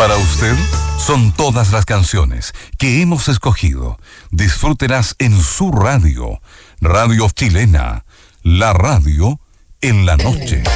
Para usted son todas las canciones que hemos escogido. Disfrútelas en su radio. Radio Chilena, la radio en la noche.